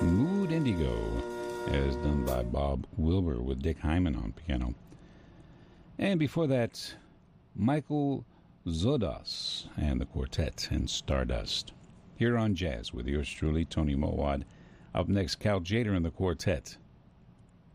Mood Indigo, as done by Bob Wilber with Dick Hyman on piano. And before that, Michael Zodas and the Quartet in Stardust. Here on Jazz with yours truly, Tony Mowad. Up next, Cal Tjader and the Quartet